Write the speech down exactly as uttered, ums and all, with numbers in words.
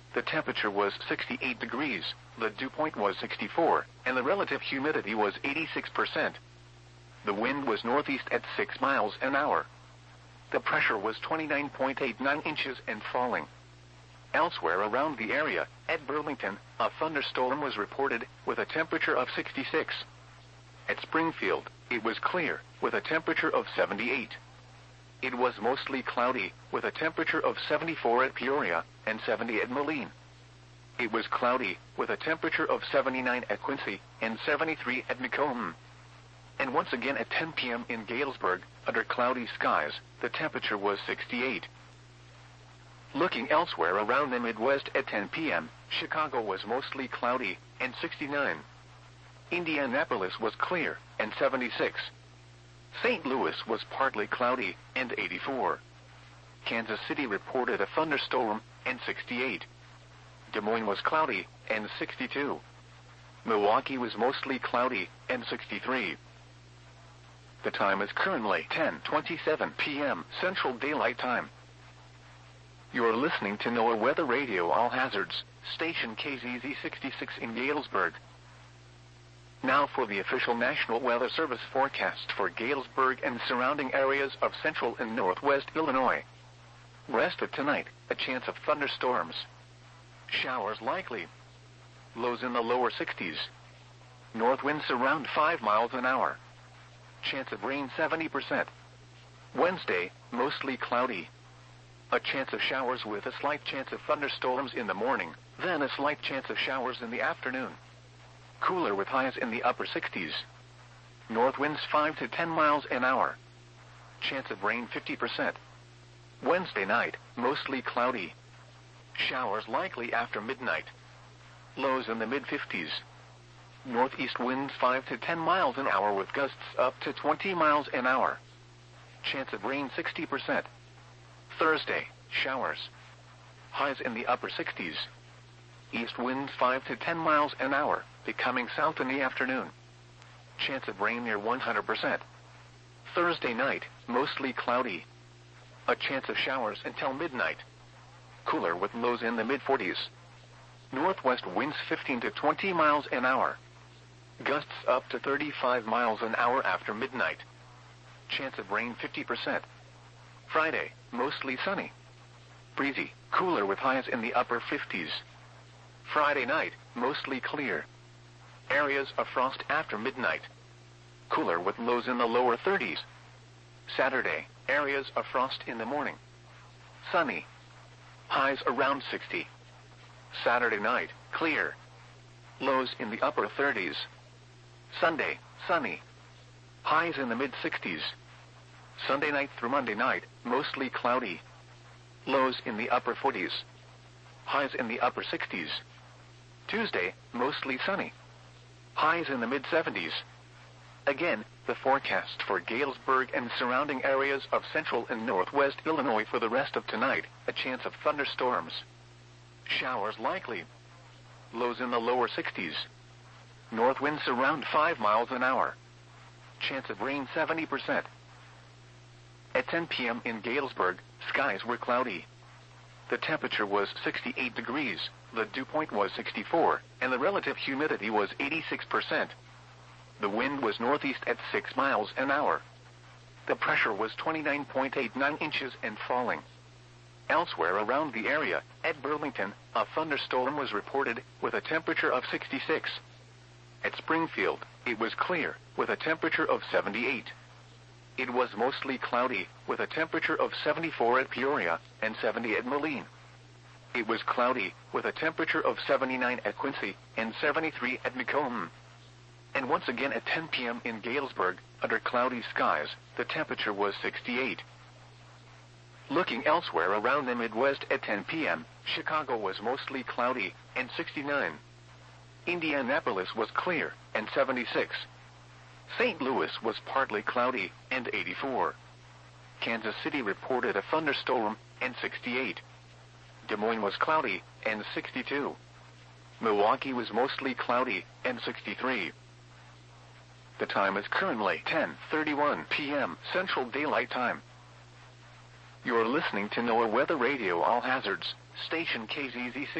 The temperature was sixty-eight degrees, the dew point was sixty-four, and the relative humidity was eighty-six percent. The wind was northeast at six miles an hour. The pressure was twenty-nine point eight nine inches and falling. Elsewhere around the area, at Burlington, a thunderstorm was reported with a temperature of sixty-six. At Springfield, it was clear, with a temperature of seventy-eight. It was mostly cloudy, with a temperature of seventy-four at Peoria and seventy at Moline. It was cloudy, with a temperature of seventy-nine at Quincy and seventy-three at Macomb. And once again at ten p m in Galesburg, under cloudy skies, the temperature was sixty-eight. Looking elsewhere around the Midwest at ten p m, Chicago was mostly cloudy and sixty-nine. Indianapolis was clear and seventy-six. Saint Louis was partly cloudy and eighty-four. Kansas City reported a thunderstorm and sixty-eight. Des Moines was cloudy and sixty-two. Milwaukee was mostly cloudy and sixty-three. The time is currently ten twenty-seven p m Central Daylight Time. You are listening to NOAA Weather Radio All Hazards, station K Z Z sixty-six in Galesburg. Now for the official National Weather Service forecast for Galesburg and surrounding areas of central and northwest Illinois. Rest of tonight, a chance of thunderstorms. Showers likely. Lows in the lower sixties. North winds around five miles an hour. Chance of rain seventy percent. Wednesday, mostly cloudy. A chance of showers with a slight chance of thunderstorms in the morning, then a slight chance of showers in the afternoon. Cooler with highs in the upper sixties. North winds five to ten miles an hour. Chance of rain fifty percent. Wednesday night, mostly cloudy. Showers likely after midnight. Lows in the mid fifties. Northeast winds five to ten miles an hour with gusts up to twenty miles an hour. Chance of rain sixty percent. Thursday, showers. Highs in the upper sixties. East winds five to ten miles an hour, becoming south in the afternoon. Chance of rain near one hundred percent. Thursday night, mostly cloudy. A chance of showers until midnight. Cooler with lows in the mid forties. Northwest winds fifteen to twenty miles an hour. Gusts up to thirty-five miles an hour after midnight. Chance of rain fifty percent. Friday, mostly sunny. Breezy, cooler with highs in the upper fifties. Friday night, mostly clear. Areas of frost after midnight. Cooler with lows in the lower thirties. Saturday, areas of frost in the morning. Sunny. Highs around sixty. Saturday night, clear. Lows in the upper thirties. Sunday, sunny. Highs in the mid sixties. Sunday night through Monday night, mostly cloudy. Lows in the upper forties. Highs in the upper sixties. Tuesday, mostly sunny. Highs in the mid seventies. Again, the forecast for Galesburg and surrounding areas of central and northwest Illinois for the rest of tonight, a chance of thunderstorms. Showers likely. Lows in the lower sixties. North winds around five miles an hour. Chance of rain seventy percent. At ten p m in Galesburg, skies were cloudy. The temperature was sixty-eight degrees, the dew point was sixty-four, and the relative humidity was eighty-six percent. The wind was northeast at six miles an hour. The pressure was twenty-nine point eight nine inches and falling. Elsewhere around the area, at Burlington, a thunderstorm was reported with a temperature of sixty-six. At Springfield, it was clear, with a temperature of seventy-eight. It was mostly cloudy, with a temperature of seventy-four at Peoria and seventy at Moline. It was cloudy, with a temperature of seventy-nine at Quincy and seventy-three at Macomb. And once again at ten p m in Galesburg, under cloudy skies, the temperature was sixty-eight. Looking elsewhere around the Midwest at ten p m, Chicago was mostly cloudy and sixty-nine. Indianapolis was clear and seventy-six. Saint Louis was partly cloudy and eighty-four. Kansas City reported a thunderstorm and sixty-eight. Des Moines was cloudy and sixty-two. Milwaukee was mostly cloudy and sixty-three. The time is currently ten thirty-one p m Central Daylight Time. You are listening to NOAA Weather Radio All Hazards, station K Z Z